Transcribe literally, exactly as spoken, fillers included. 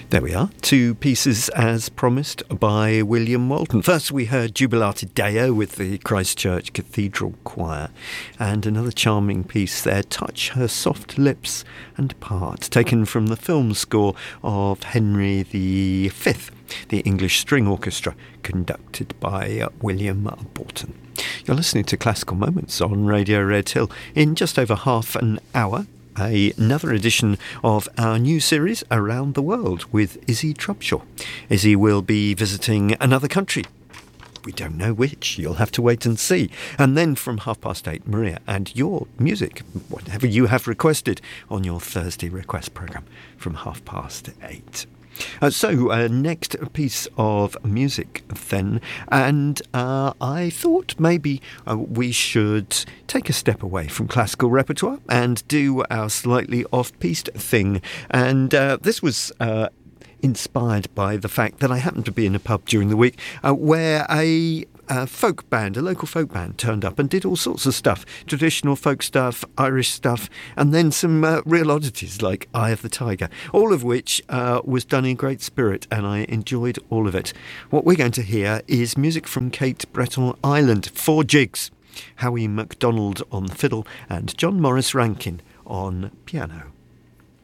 There we are, two pieces as promised by William Walton. First we heard Jubilate Deo with the Christchurch Cathedral Choir, and another charming piece there, Touch Her Soft Lips and Part, taken from the film score of Henry the Fifth, the English String Orchestra, conducted by uh, William Bolton. You're listening to Classical Moments on Radio Red Hill. In just over half an hour, another edition of our new series Around the World with Izzy Trubshaw. Izzy will be visiting another country. We don't know which. You'll have to wait and see. And then from half past eight, Maria and your music, whatever you have requested on your Thursday request programme from half past eight. Uh, so, uh, next piece of music then, and uh, I thought maybe uh, we should take a step away from classical repertoire and do our slightly off-piste thing, and uh, this was uh, inspired by the fact that I happened to be in a pub during the week uh, where a A folk band, a local folk band turned up and did all sorts of stuff, traditional folk stuff, Irish stuff, and then some uh, real oddities like Eye of the Tiger, all of which uh, was done in great spirit, and I enjoyed all of it. What we're going to hear is music from Cape Breton Island, four jigs, Howie MacDonald on fiddle and John Morris Rankin on piano.